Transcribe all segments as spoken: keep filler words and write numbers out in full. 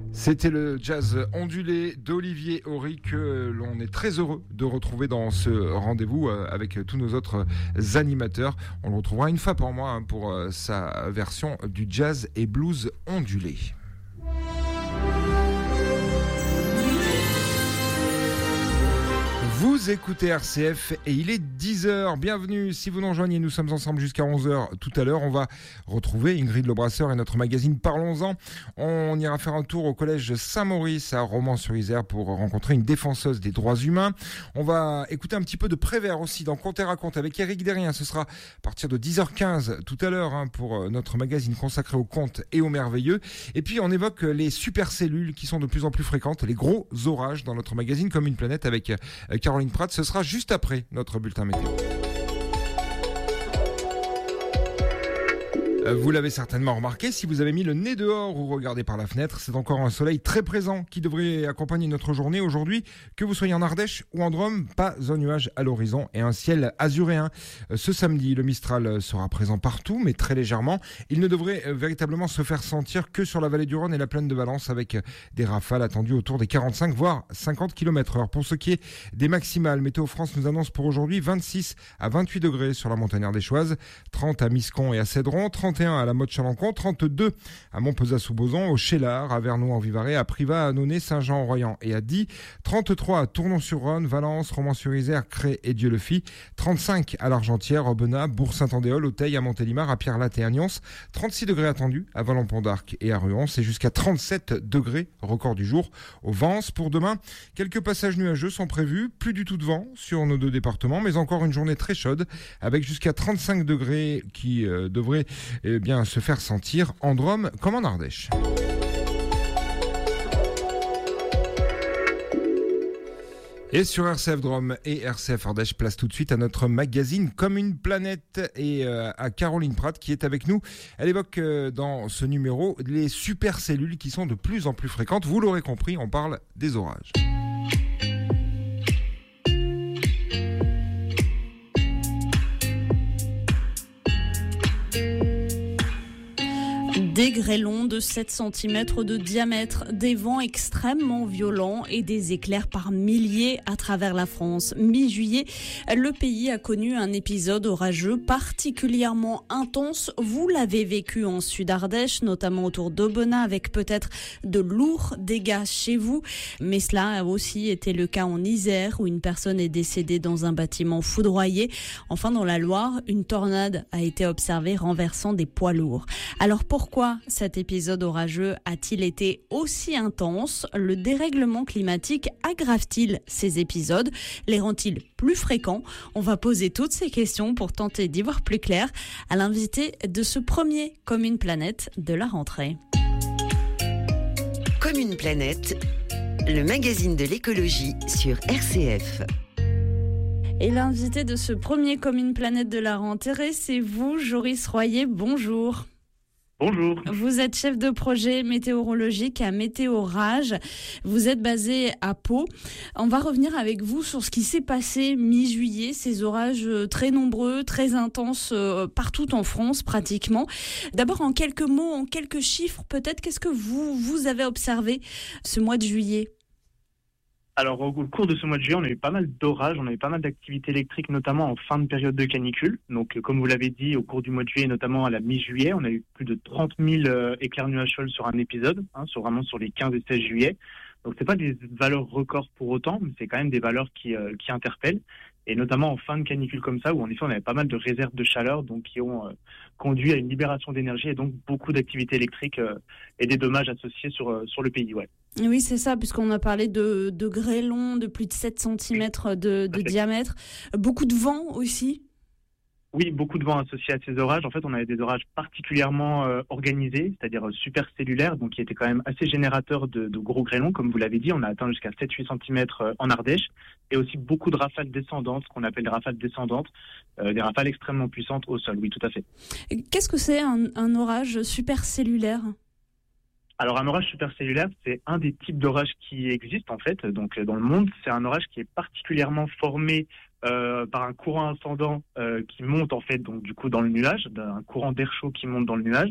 C'était le jazz ondulé d'Olivier Horry que l'on est très heureux de retrouver dans ce rendez-vous avec tous nos autres animateurs. On le retrouvera une fois par mois pour sa version du jazz et blues ondulé. Vous écoutez R C F et il est dix heures. Bienvenue si vous nous rejoignez. Nous sommes ensemble jusqu'à onze heures tout à l'heure. On va retrouver Ingrid Lebrasseur et notre magazine Parlons-en. On ira faire un tour au collège Saint-Maurice à Romans-sur-Isère pour rencontrer une défenseuse des droits humains. On va écouter un petit peu de Prévert aussi dans Conte et raconte avec Éric Derrien. Ce sera à partir de dix heures quinze tout à l'heure hein, pour notre magazine consacré aux contes et aux merveilleux. Et puis on évoque les supercellules qui sont de plus en plus fréquentes, les gros orages dans notre magazine Comme une planète avec Caroline Pratt. Ce sera juste après notre bulletin météo. Vous l'avez certainement remarqué, si vous avez mis le nez dehors ou regardé par la fenêtre, c'est encore un soleil très présent qui devrait accompagner notre journée aujourd'hui. Que vous soyez en Ardèche ou en Drôme, pas un nuage à l'horizon et un ciel azuréen. Ce samedi, le Mistral sera présent partout, mais très légèrement. Il ne devrait véritablement se faire sentir que sur la vallée du Rhône et la plaine de Valence, avec des rafales attendues autour des quarante-cinq voire cinquante kilomètres heure. Pour ce qui est des maximales, Météo France nous annonce pour aujourd'hui vingt-six à vingt-huit degrés sur la montagne ardéchoise, trente à Miscon et à Cédron, trente et un à la Motte-Chalancon, trente-deux à Montpezat-sous-Bozon, au Chélar, à Vernoux-en-Vivarais, à Privas, à Annonay, Saint-Jean-en-Royan et à Die, trente-trois à Tournon-sur-Rhône, Valence, Romans-sur-Isère, Cré et Dieulefit, trente-cinq à l'Argentière, Aubenas, Bourg-Saint-Andéol, Auteuil, à Montélimar, à Pierre-Latte et à Nyons, trente-six degrés attendus à Vallon-Pont d'Arc et à Ruan, c'est jusqu'à trente-sept degrés, record du jour, au Vence. Pour demain, quelques passages nuageux sont prévus, plus du tout de vent sur nos deux départements, mais encore une journée très chaude, avec jusqu'à trente-cinq degrés qui euh, devraient eh bien, se faire sentir en Drôme comme en Ardèche. Et sur R C F Drôme et R C F Ardèche, place tout de suite à notre magazine Comme une planète et euh, à Caroline Pratt qui est avec nous. Elle évoque euh, dans ce numéro les supercellules qui sont de plus en plus fréquentes. Vous l'aurez compris, on parle des orages. Des grêlons de sept centimètres de diamètre, des vents extrêmement violents et des éclairs par milliers à travers la France. Mi-juillet, le pays a connu un épisode orageux particulièrement intense. Vous l'avez vécu en Sud-Ardèche, notamment autour d'Aubenas, avec peut-être de lourds dégâts chez vous. Mais cela a aussi été le cas en Isère, où une personne est décédée dans un bâtiment foudroyé. Enfin, dans la Loire, une tornade a été observée renversant des poids lourds. Alors pourquoi cet épisode orageux a-t-il été aussi intense? Le dérèglement climatique aggrave-t-il ces épisodes? Les rend-il plus fréquents? On va poser toutes ces questions pour tenter d'y voir plus clair à l'invité de ce premier Comme une planète de la rentrée. Comme une planète, le magazine de l'écologie sur R C F. Et l'invité de ce premier Comme une planète de la rentrée, c'est vous, Joris Royer. Bonjour. Bonjour. Vous êtes chef de projet météorologique à Météorage. Vous êtes basé à Pau. On va revenir avec vous sur ce qui s'est passé mi-juillet, ces orages très nombreux, très intenses partout en France pratiquement. D'abord en quelques mots, en quelques chiffres peut-être, qu'est-ce que vous, vous avez observé ce mois de juillet ? Alors, au cours de ce mois de juillet, on a eu pas mal d'orages, on a eu pas mal d'activités électriques, notamment en fin de période de canicule. Donc, comme vous l'avez dit, au cours du mois de juillet, notamment à la mi-juillet, on a eu plus de trente mille euh, éclairs nuages sur un épisode, hein, sur vraiment sur les quinze et seize juillet. Donc, c'est pas des valeurs records pour autant, mais c'est quand même des valeurs qui, euh, qui interpellent. Et notamment en fin de canicule comme ça, où en effet, on avait pas mal de réserves de chaleur, donc qui ont euh, conduit à une libération d'énergie et donc beaucoup d'activités électriques euh, et des dommages associés sur, euh, sur le pays, ouais. Oui, c'est ça, puisqu'on a parlé de, de grêlons de plus de sept centimètres de, de diamètre. Beaucoup de vent aussi. Oui, beaucoup de vent associé à ces orages. En fait, on avait des orages particulièrement euh, organisés, c'est-à-dire euh, supercellulaires, donc qui étaient quand même assez générateurs de, de gros grêlons, comme vous l'avez dit. On a atteint jusqu'à sept à huit centimètres euh, en Ardèche, et aussi beaucoup de rafales descendantes, ce qu'on appelle des rafales descendantes, euh, des rafales extrêmement puissantes au sol. Oui, tout à fait. Qu'est-ce que c'est un, un orage supercellulaire ? Alors un orage supercellulaire, c'est un des types d'orages qui existent en fait. Donc dans le monde, c'est un orage qui est particulièrement formé euh, par un courant ascendant euh, qui monte en fait donc du coup dans le nuage, un courant d'air chaud qui monte dans le nuage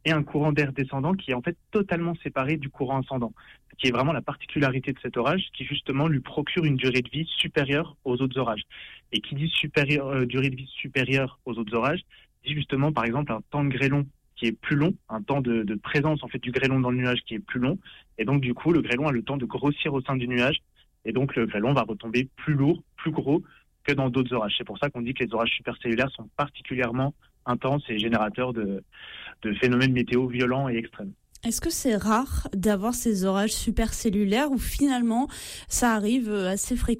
et un courant d'air descendant qui est en fait totalement séparé du courant ascendant, ce qui est vraiment la particularité de cet orage qui justement lui procure une durée de vie supérieure aux autres orages. Et qui dit supérieur, euh, durée de vie supérieure aux autres orages, dit justement par exemple un temps de grêlon qui est plus long, un temps de, de présence en fait du grêlon dans le nuage qui est plus long, et donc du coup le grêlon a le temps de grossir au sein du nuage, et donc le grêlon va retomber plus lourd, plus gros que dans d'autres orages. C'est pour ça qu'on dit que les orages supercellulaires sont particulièrement intenses et générateurs de, de phénomènes météo violents et extrêmes. Est-ce que c'est rare d'avoir ces orages supercellulaires ou finalement ça arrive assez fréquemment ?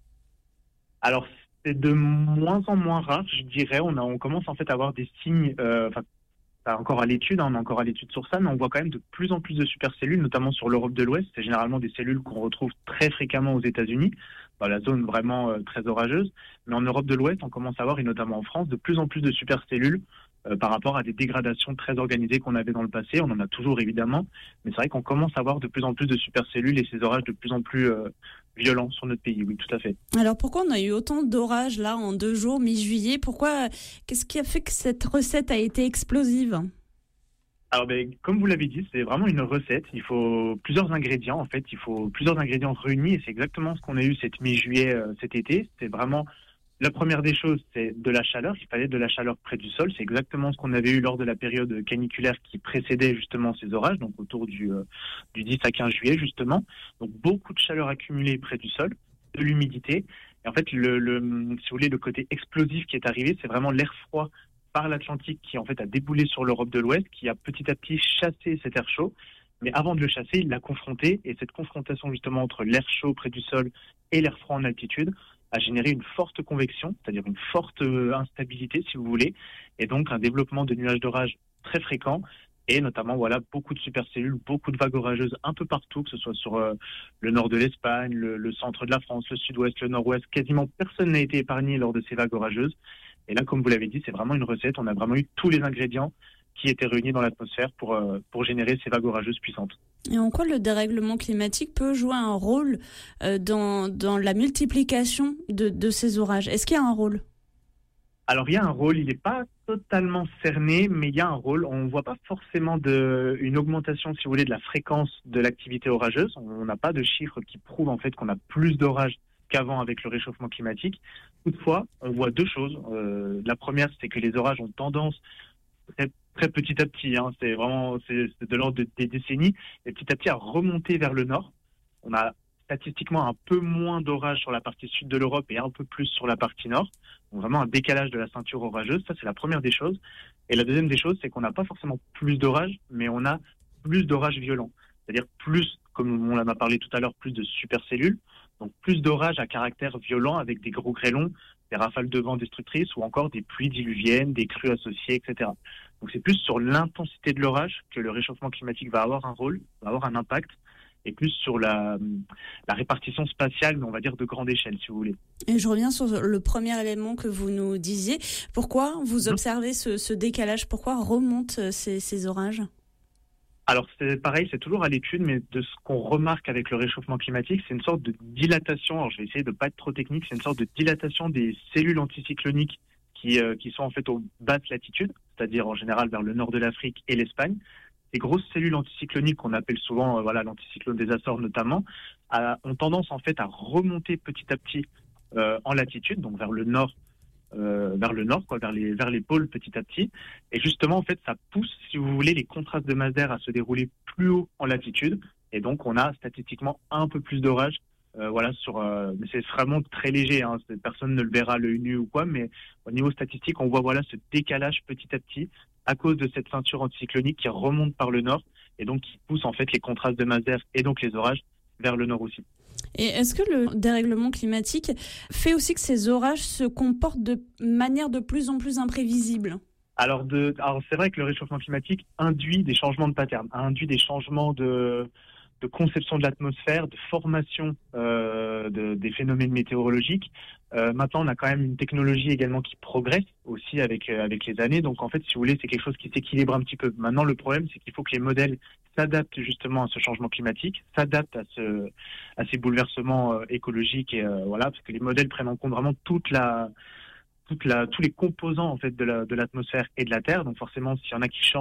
Alors c'est de moins en moins rare, je dirais. On, a, on commence en fait à avoir des signes, euh, enfin, pas encore à l'étude, hein, on est encore à l'étude sur ça, mais on voit quand même de plus en plus de supercellules, notamment sur l'Europe de l'Ouest. C'est généralement des cellules qu'on retrouve très fréquemment aux États-Unis, dans la zone vraiment euh, très orageuse. Mais en Europe de l'Ouest, on commence à avoir, et notamment en France, de plus en plus de supercellules euh, par rapport à des dégradations très organisées qu'on avait dans le passé. On en a toujours évidemment, mais c'est vrai qu'on commence à avoir de plus en plus de supercellules et ces orages de plus en plus euh, violents sur notre pays. Oui, tout à fait. Alors pourquoi on a eu autant d'orages là en deux jours, mi-juillet ? Pourquoi ? Qu'est-ce qui a fait que cette recette a été explosive ? Alors, ben, comme vous l'avez dit, c'est vraiment une recette. Il faut plusieurs ingrédients. En fait, il faut plusieurs ingrédients réunis et c'est exactement ce qu'on a eu cette mi-juillet, euh, cet été. C'est vraiment la première des choses, c'est de la chaleur. Il fallait de la chaleur près du sol. C'est exactement ce qu'on avait eu lors de la période caniculaire qui précédait justement ces orages, donc autour du, euh, du dix à quinze juillet justement. Donc beaucoup de chaleur accumulée près du sol, de l'humidité. Et en fait, le, le, si vous voulez, le côté explosif qui est arrivé, c'est vraiment l'air froid par l'Atlantique qui en fait a déboulé sur l'Europe de l'Ouest, qui a petit à petit chassé cet air chaud. Mais avant de le chasser, il l'a confronté, et cette confrontation justement entre l'air chaud près du sol et l'air froid en altitude a généré une forte convection, c'est-à-dire une forte instabilité si vous voulez, et donc un développement de nuages d'orage très fréquents, et notamment voilà beaucoup de supercellules, beaucoup de vagues orageuses un peu partout, que ce soit sur euh, le nord de l'Espagne, le, le centre de la France, le sud-ouest, le nord-ouest. Quasiment personne n'a été épargné lors de ces vagues orageuses. Et là, comme vous l'avez dit, c'est vraiment une recette. On a vraiment eu tous les ingrédients qui étaient réunis dans l'atmosphère pour, euh, pour générer ces vagues orageuses puissantes. Et en quoi le dérèglement climatique peut jouer un rôle euh, dans, dans la multiplication de, de ces orages ? Est-ce qu'il y a un rôle ? Alors, il y a un rôle. Il n'est pas totalement cerné, mais il y a un rôle. On ne voit pas forcément de, une augmentation, si vous voulez, de la fréquence de l'activité orageuse. On n'a pas de chiffres qui prouvent en fait qu'on a plus d'orages qu'avant avec le réchauffement climatique. Toutefois, on voit deux choses. Euh, la première, c'est que les orages ont tendance, très, très petit à petit, hein, c'est vraiment c'est, c'est de l'ordre de, des décennies, et petit à petit à remonter vers le nord. On a statistiquement un peu moins d'orages sur la partie sud de l'Europe et un peu plus sur la partie nord. Donc vraiment un décalage de la ceinture orageuse, ça c'est la première des choses. Et la deuxième des choses, c'est qu'on n'a pas forcément plus d'orages, mais on a plus d'orages violents. C'est-à-dire plus, comme on en a parlé tout à l'heure, plus de supercellules. Donc plus d'orages à caractère violent avec des gros grêlons, des rafales de vent destructrices ou encore des pluies diluviennes, des crues associées, et cetera. Donc c'est plus sur l'intensité de l'orage que le réchauffement climatique va avoir un rôle, va avoir un impact, et plus sur la, la répartition spatiale, on va dire, de grande échelle, si vous voulez. Et je reviens sur le premier élément que vous nous disiez. Pourquoi vous observez ce, ce décalage ? Pourquoi remontent ces, ces orages ? Alors c'est pareil, c'est toujours à l'étude, mais de ce qu'on remarque avec le réchauffement climatique, c'est une sorte de dilatation, alors je vais essayer de ne pas être trop technique, c'est une sorte de dilatation des cellules anticycloniques qui, euh, qui sont en fait aux basses latitudes, c'est-à-dire en général vers le nord de l'Afrique et l'Espagne. Ces grosses cellules anticycloniques qu'on appelle souvent euh, voilà, l'anticyclone des Açores notamment, a, ont tendance en fait à remonter petit à petit euh, en latitude, donc vers le nord. Euh, vers le nord, quoi, vers les vers les pôles petit à petit, et justement en fait ça pousse, si vous voulez, les contrastes de masse d'air à se dérouler plus haut en latitude, et donc on a statistiquement un peu plus d'orages, euh, voilà sur, euh, mais c'est vraiment très léger, hein, personne ne le verra à l'œil nu ou quoi, mais au niveau statistique on voit voilà ce décalage petit à petit à cause de cette ceinture anticyclonique qui remonte par le nord et donc qui pousse en fait les contrastes de masse d'air et donc les orages vers le nord aussi. Et est-ce que le dérèglement climatique fait aussi que ces orages se comportent de manière de plus en plus imprévisible ? Alors, de, alors c'est vrai que le réchauffement climatique induit des changements de pattern, induit des changements de, de conception de l'atmosphère, de formation euh, de, des phénomènes météorologiques. Euh, maintenant, on a quand même une technologie également qui progresse aussi avec, euh, avec les années. Donc, en fait, si vous voulez, c'est quelque chose qui s'équilibre un petit peu. Maintenant, le problème, c'est qu'il faut que les modèles s'adaptent justement à ce changement climatique, s'adaptent à, ce, à ces bouleversements euh, écologiques, et euh, voilà, parce que les modèles prennent en compte vraiment toute la, toute la, tous les composants en fait de, la, de l'atmosphère et de la Terre. Donc, forcément, s'il y en a qui changent,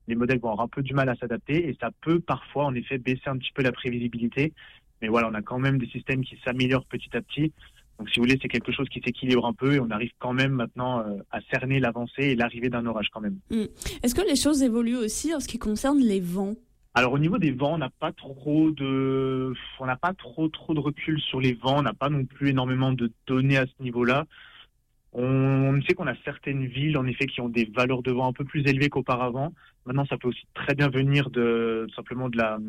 les modèles vont avoir un peu du mal à s'adapter et ça peut parfois en effet baisser un petit peu la prévisibilité. Mais voilà, on a quand même des systèmes qui s'améliorent petit à petit. Donc si vous voulez, c'est quelque chose qui s'équilibre un peu et on arrive quand même maintenant euh, à cerner l'avancée et l'arrivée d'un orage quand même. Mmh. Est-ce que les choses évoluent aussi en ce qui concerne les vents ? Alors au niveau des vents, on n'a pas trop de, on n'a pas trop trop de recul sur les vents. On n'a pas non plus énormément de données à ce niveau-là. On, on sait qu'on a certaines villes en effet qui ont des valeurs de vent un peu plus élevées qu'auparavant. Maintenant, ça peut aussi très bien venir de simplement de la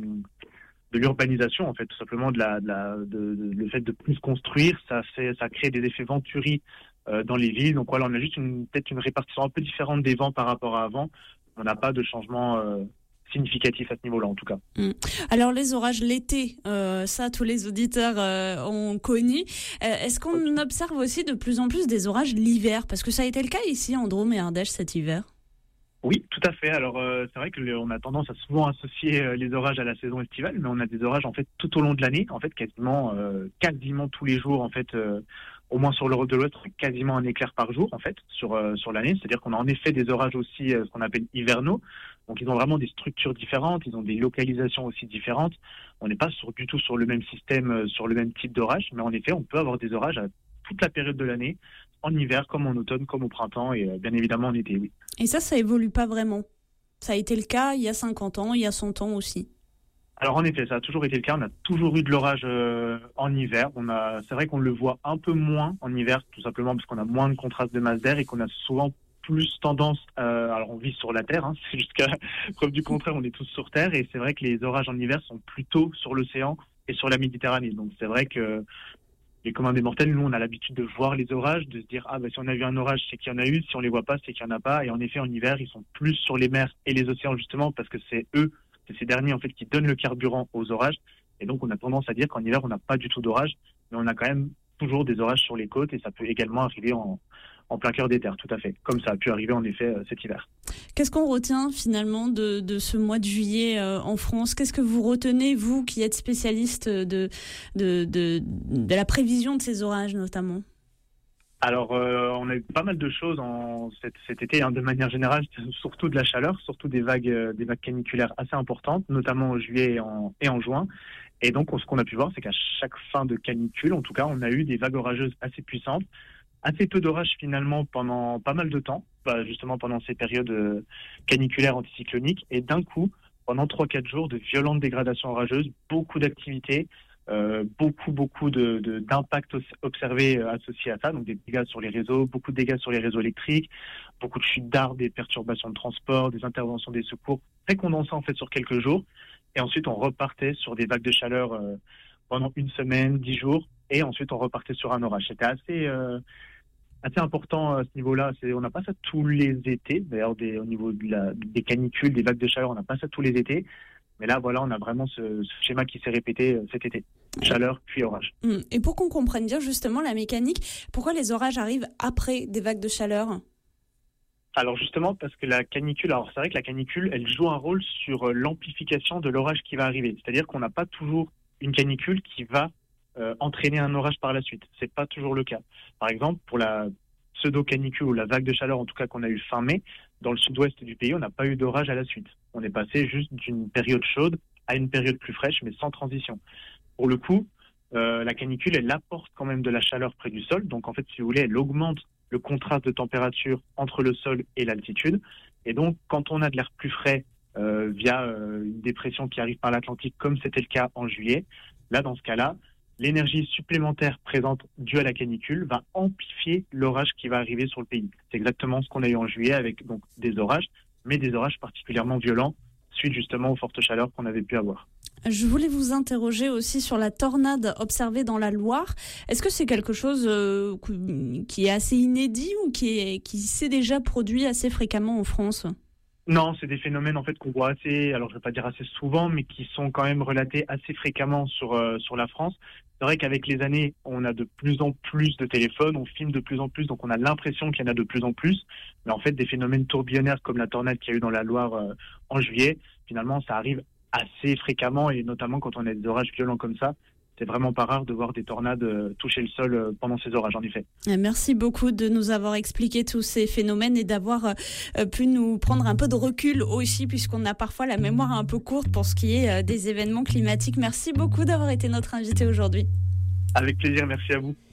de l'urbanisation en fait, tout simplement de la, de la de, de, le fait de plus construire, ça fait ça crée des effets venturi euh, dans les villes. Donc voilà, on a juste une peut-être une répartition un peu différente des vents par rapport à avant. On n'a pas de changement euh, significatif à ce niveau-là en tout cas. Mmh. Alors les orages l'été, euh, ça tous les auditeurs euh, ont connu. Euh, est-ce qu'on okay. observe aussi de plus en plus des orages l'hiver ? Parce que ça a été le cas ici en Drôme et Ardèche cet hiver. Oui, tout à fait. Alors euh, c'est vrai que le, on a tendance à souvent associer euh, les orages à la saison estivale, mais on a des orages en fait tout au long de l'année, en fait quasiment euh, quasiment tous les jours en fait. Euh, au moins sur l'Europe de l'Ouest, quasiment un éclair par jour en fait sur euh, sur l'année. C'est-à-dire qu'on a en effet des orages aussi euh, ce qu'on appelle hivernaux. Donc ils ont vraiment des structures différentes, ils ont des localisations aussi différentes. On n'est pas sur, du tout sur le même système, euh, sur le même type d'orage, mais en effet on peut avoir des orages à toute la période de l'année, en hiver comme en automne, comme au printemps et euh, bien évidemment en été, oui. Et ça, ça évolue pas vraiment. Ça a été le cas il y a cinquante ans, il y a cent ans aussi. Alors en effet, ça a toujours été le cas. On a toujours eu de l'orage euh, en hiver. On a, c'est vrai qu'on le voit un peu moins en hiver, tout simplement parce qu'on a moins de contraste de masse d'air et qu'on a souvent plus tendance. Euh, alors on vit sur la Terre, hein, c'est jusqu'à preuve du contraire, on est tous sur Terre et c'est vrai que les orages en hiver sont plutôt sur l'océan et sur la Méditerranée. Donc c'est vrai que les communs des mortels, nous on a l'habitude de voir les orages, de se dire ah ben si on a vu un orage, c'est qu'il y en a eu. Si on les voit pas, c'est qu'il y en a pas. Et en effet, en hiver, ils sont plus sur les mers et les océans justement parce que c'est eux. C'est ces derniers en fait qui donnent le carburant aux orages et donc on a tendance à dire qu'en hiver on n'a pas du tout d'orage, mais on a quand même toujours des orages sur les côtes et ça peut également arriver en, en plein cœur des terres, tout à fait, comme ça a pu arriver en effet euh, cet hiver. Qu'est-ce qu'on retient finalement de, de ce mois de juillet euh, en France ? Qu'est-ce que vous retenez, vous qui êtes spécialiste de, de, de, de la prévision de ces orages notamment ? Alors, euh, on a eu pas mal de choses en cet, cet été, hein, de manière générale, surtout de la chaleur, surtout des vagues, euh, des vagues caniculaires assez importantes, notamment en juillet et en, et en juin. Et donc, ce qu'on a pu voir, c'est qu'à chaque fin de canicule, en tout cas, on a eu des vagues orageuses assez puissantes, assez peu d'orages finalement pendant pas mal de temps, bah, justement pendant ces périodes euh, caniculaires anticycloniques. Et d'un coup, pendant trois quatre jours, de violentes dégradations orageuses, beaucoup d'activités. Euh, beaucoup, beaucoup de, de, d'impacts observés euh, associés à ça, donc des dégâts sur les réseaux, beaucoup de dégâts sur les réseaux électriques, beaucoup de chutes d'arbres, des perturbations de transport, des interventions des secours, très condensées en fait sur quelques jours, et ensuite on repartait sur des vagues de chaleur euh, pendant une semaine, dix jours, et ensuite on repartait sur un orage. C'était assez, euh, assez important à ce niveau-là. C'est, on n'a pas ça tous les étés, d'ailleurs des, au niveau de la, des canicules, des vagues de chaleur, on n'a pas ça tous les étés. Mais là, voilà, on a vraiment ce, ce schéma qui s'est répété euh, cet été. Chaleur, puis orage. Et pour qu'on comprenne bien justement la mécanique, pourquoi les orages arrivent après des vagues de chaleur ? Alors justement, parce que la canicule, alors c'est vrai que la canicule, elle joue un rôle sur euh, l'amplification de l'orage qui va arriver. C'est-à-dire qu'on n'a pas toujours une canicule qui va euh, entraîner un orage par la suite. C'est pas toujours le cas. Par exemple, pour la pseudo-canicule ou la vague de chaleur, en tout cas qu'on a eu fin mai, dans le sud-ouest du pays, on n'a pas eu d'orage à la suite. On est passé juste d'une période chaude à une période plus fraîche, mais sans transition. Pour le coup, euh, la canicule, elle apporte quand même de la chaleur près du sol. Donc, en fait, si vous voulez, elle augmente le contraste de température entre le sol et l'altitude. Et donc, quand on a de l'air plus frais euh, via euh, une dépression qui arrive par l'Atlantique, comme c'était le cas en juillet, là, dans ce cas-là, l'énergie supplémentaire présente due à la canicule va amplifier l'orage qui va arriver sur le pays. C'est exactement ce qu'on a eu en juillet avec donc des orages, mais des orages particulièrement violents, suite justement aux fortes chaleurs qu'on avait pu avoir. Je voulais vous interroger aussi sur la tornade observée dans la Loire. Est-ce que c'est quelque chose euh, qui est assez inédit ou qui, est, qui s'est déjà produit assez fréquemment en France ? Non, c'est des phénomènes en fait qu'on voit assez, alors je ne vais pas dire assez souvent, mais qui sont quand même relatés assez fréquemment sur euh, sur la France. C'est vrai qu'avec les années, on a de plus en plus de téléphones, on filme de plus en plus, donc on a l'impression qu'il y en a de plus en plus. Mais en fait, des phénomènes tourbillonnaires comme la tornade qu'il y a eu dans la Loire euh, en juillet, finalement, ça arrive assez fréquemment et notamment quand on a des orages violents comme ça, c'est vraiment pas rare de voir des tornades euh, toucher le sol euh, pendant ces orages, en effet. Merci beaucoup de nous avoir expliqué tous ces phénomènes et d'avoir euh, pu nous prendre un peu de recul aussi, puisqu'on a parfois la mémoire un peu courte pour ce qui est euh, des événements climatiques. Merci beaucoup d'avoir été notre invité aujourd'hui. Avec plaisir, merci à vous.